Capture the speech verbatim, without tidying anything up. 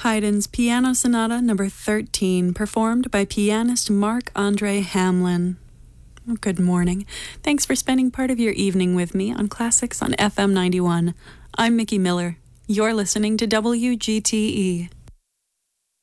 Haydn's Piano Sonata number thirteen, performed by pianist Marc-Andre Hamlin. Oh, good morning. Thanks for spending part of your evening with me on Classics on F M ninety-one. I'm Mickey Miller. You're listening to W G T E.